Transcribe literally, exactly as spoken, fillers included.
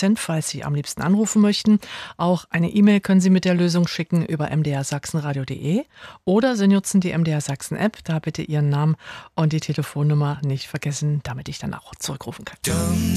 Cent, falls Sie am liebsten anrufen möchten. Auch eine E-Mail können Sie mit der Lösung schicken über m d r sachsenradio punkt d e oder Sie nutzen die M D R Sachsen App. Da bitte Ihren Namen und die Telefonnummer nicht vergessen, damit ich dann auch zurückrufen kann.